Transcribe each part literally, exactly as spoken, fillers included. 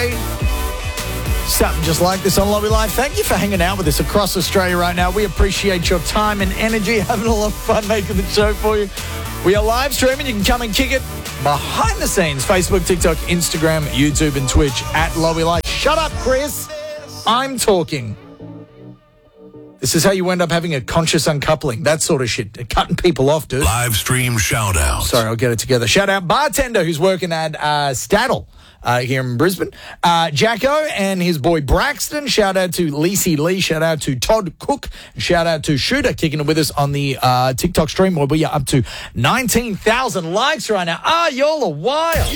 play something just like this on Lobby Live. Thank you for hanging out with us across Australia right now. We appreciate your time and energy, having a lot of fun making the show for you. We are live streaming. You can come and kick it behind the scenes. Facebook, TikTok, Instagram, YouTube, and Twitch at Lobby Live. Shut up, Chris. I'm talking. This is how you end up having a conscious uncoupling. That sort of shit. Cutting people off, dude. Live stream shout out. Sorry, I'll get it together. Shout out bartender who's working at uh, Staddle uh, here in Brisbane. Uh, Jacko and his boy Braxton. Shout out to Lacey Lee. Shout out to Todd Cook. Shout out to Shooter kicking it with us on the uh, TikTok stream where we are up to nineteen thousand likes right now. Ah, y'all are wild.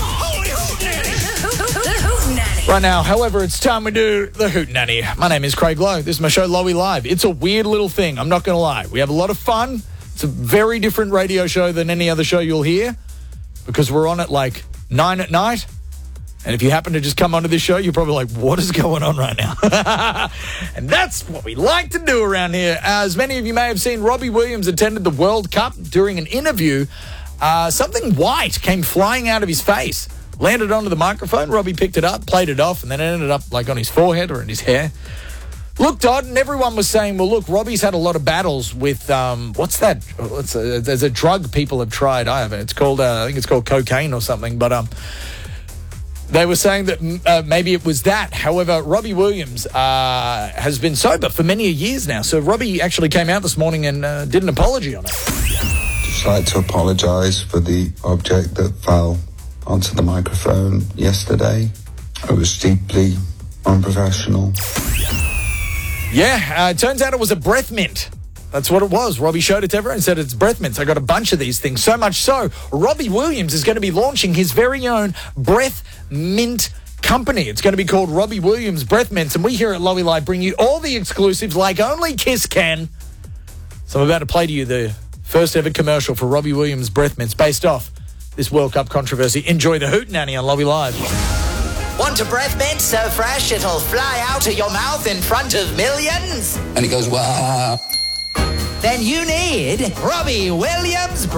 Right now, however, it's time we do the Hootenanny. My name is Craig Lowe. This is my show, Lowy Live. It's a weird little thing. I'm not going to lie. We have a lot of fun. It's a very different radio show than any other show you'll hear because we're on at like nine at night. And if you happen to just come onto this show, you're probably like, what is going on right now? And that's what we like to do around here. As many of you may have seen, Robbie Williams attended the World Cup. During an interview, uh, something white came flying out of his face. Landed onto the microphone, Robbie picked it up, played it off, and then it ended up like on his forehead or in his hair. Looked odd, and everyone was saying, well, look, Robbie's had a lot of battles with, um, what's that? What's a, there's a drug people have tried. I haven't. It's called, uh, I think it's called cocaine or something, but um, they were saying that uh, maybe it was that. However, Robbie Williams uh, has been sober for many years now. So Robbie actually came out this morning and uh, did an apology on it. Just like to apologise for the object that fell onto the microphone yesterday. It was deeply unprofessional. Yeah, uh, it turns out it was a breath mint. That's what it was. Robbie showed it to everyone and said it's breath mints. I got a bunch of these things. So much so, Robbie Williams is going to be launching his very own breath mint company. It's going to be called Robbie Williams Breath Mints, and we here at Lowy Live bring you all the exclusives like only Kiss can. So I'm about to play to you the first ever commercial for Robbie Williams Breath Mints based off this World Cup controversy. Enjoy the Hootenanny on Lobby Live. Want a breath mint so fresh it'll fly out of your mouth in front of millions? And he goes, wow. Then you need Robbie Williams